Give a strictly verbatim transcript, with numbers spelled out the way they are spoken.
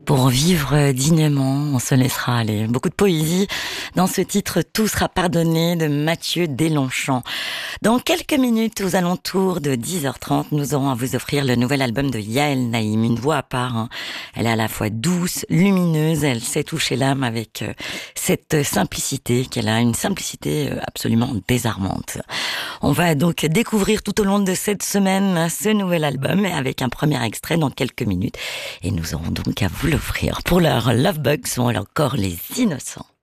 Pour vivre dignement, on se laissera aller. Beaucoup de poésie dans ce titre « Tout sera pardonné » de Mathieu Deslongchamps. Dans quelques minutes, aux alentours de dix heures trente, nous aurons à vous offrir le nouvel album de Yael Naïm, une voix à part. Hein. Elle est à la fois douce, lumineuse, elle sait toucher l'âme avec euh, cette simplicité qu'elle a, une simplicité euh, absolument désarmante. On va donc découvrir tout au long de cette semaine ce nouvel album avec un premier extrait dans quelques minutes. Et nous aurons donc à vous l'offrir. Pour l'heure, Love Bugs sont encore les innocents.